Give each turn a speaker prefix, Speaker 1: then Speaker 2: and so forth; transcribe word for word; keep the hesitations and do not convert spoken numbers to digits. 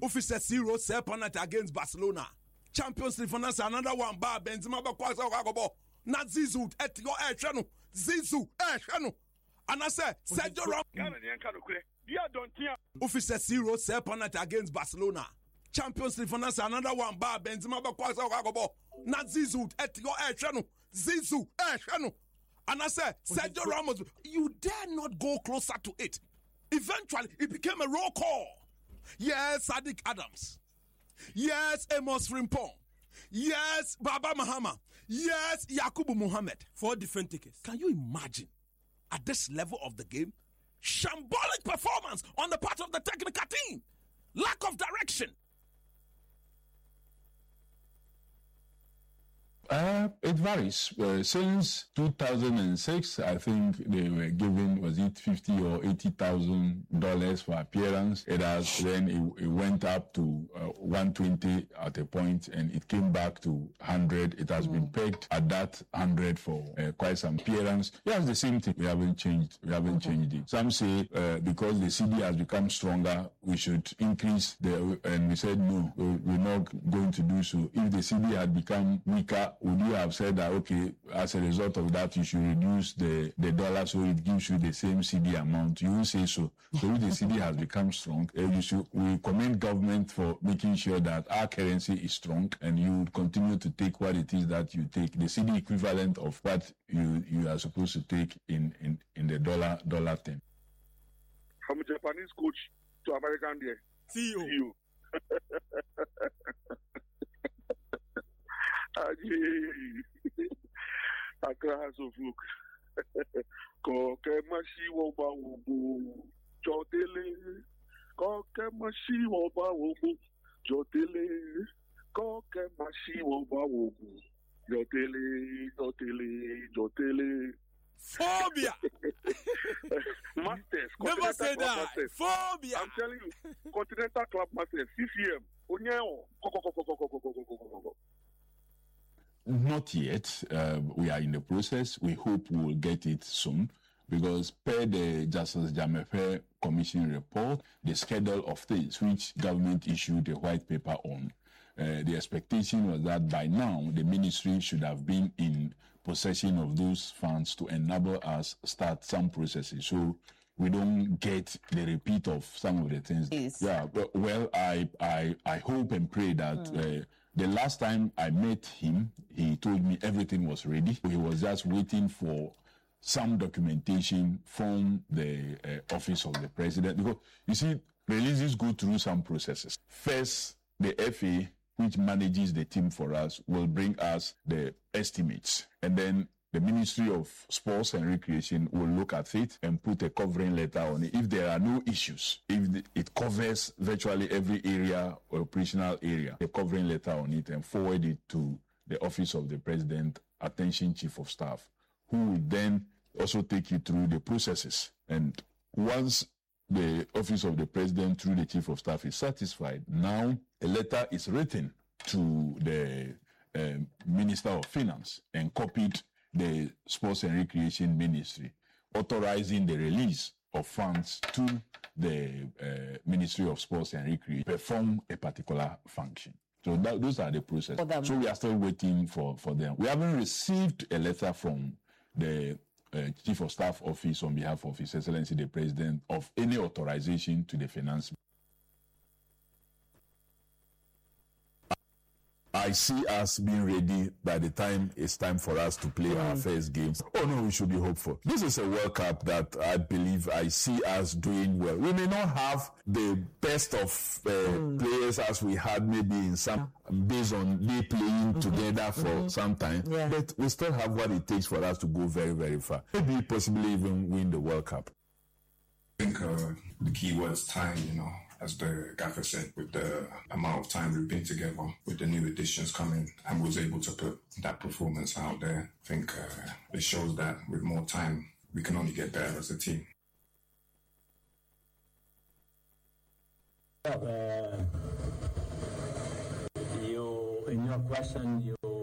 Speaker 1: Officer zero, say penalty against Barcelona. Champions League finance another one. Bar Benzema ba kwasa wakagobo. Na Zizou et yo eh hwe no. Zizou eh hwe no. And I say Sergio Ramos. Officer zero, say penalty against Barcelona. Champions League finance another one. Bar Benzema ba kwasa wakagobo. Na Zizou et yo eh hwe no. Zizou eh hwe no. And I say Sergio Ramos, you dare not go closer to it. Eventually, it became a roll call. Yes, Sadiq Adams. Yes, Amos Frimpong. Yes, Baba Mahama. Yes, Yakubu Muhammad.
Speaker 2: Four different tickets.
Speaker 1: Can you imagine, at this level of the game, shambolic performance on the part of the technical team? Lack of direction.
Speaker 3: Uh, it varies. Uh, since two thousand six, I think they were given, was it fifty or eighty thousand dollars for appearance. It has then it, it went up to uh, one twenty at a point, and it came back to hundred. It has mm. been pegged at that hundred for uh, quite some appearance. Yeah, it's the same thing. We haven't changed. We haven't okay. changed it. Some say uh, because the C D has become stronger, we should increase the. And we said no, we're not going to do so. If the C D had become weaker, would you have said that, okay, as a result of that, you should reduce the, the dollar so it gives you the same C D amount? You will say so. So if the C D has become strong, uh, you should, we commend government for making sure that our currency is strong and you would continue to take what it is that you take, the C D equivalent of what you, you are supposed to take in, in, in the dollar dollar term.
Speaker 4: From a Japanese coach to American there.
Speaker 2: See you.
Speaker 4: See you. Accra has of look. Koke mashi woba wobu jodele. Koke mashi woba wobu jodele. Koke mashi woba wobu jodele jodele jodele.
Speaker 2: Phobia.
Speaker 4: Masters.
Speaker 2: Never say that.
Speaker 4: Masters.
Speaker 2: Phobia.
Speaker 4: I'm telling you, Continental Club Masters, C C M.
Speaker 3: Not yet. Uh, we are in the process. We hope we will get it soon because per the Justice Jamefe Commission report, the schedule of things which government issued a white paper on, uh, the expectation was that by now the ministry should have been in possession of those funds to enable us start some processes. So we don't get the repeat of some of the things.
Speaker 5: Yes.
Speaker 3: Yeah, but, well, I, I, I hope and pray that mm. uh, the last time I met him, he told me everything was ready. He was just waiting for some documentation from the uh, office of the president. Because, you see, releases go through some processes. First, the F A, which manages the team for us, will bring us the estimates. And then the Ministry of Sports and Recreation will look at it and put a covering letter on it. If there are no issues, if the, it covers virtually every area or operational area, a covering letter on it and forward it to the Office of the President, Attention Chief of Staff, who will then also take you through the processes. And once the Office of the President, through the Chief of Staff, is satisfied, now a letter is written to the uh, Minister of Finance and copied the Sports and Recreation Ministry, authorizing the release of funds to the uh, Ministry of Sports and Recreation to perform a particular function. So that, those are the processes. So we are still waiting for, for them. We haven't received a letter from the uh, Chief of Staff Office on behalf of His Excellency the President of any authorization to the finance.
Speaker 6: I see us being ready by the time it's time for us to play mm. our first games. Oh no, we should be hopeful. This is a World Cup that I believe I see us doing well. We may not have the best of uh, mm. players as we had maybe in some, based on they playing mm-hmm. together for mm-hmm. some time, yeah. but we still have what it takes for us to go very, very far. Maybe possibly even win the World Cup.
Speaker 7: I think uh, the key word is time, you know. As the gaffer said, with the amount of time we've been together, with the new additions coming, and was able to put that performance out there, I think uh, it shows that with more time, we can only get better as a team.
Speaker 8: Uh, you, in your question, you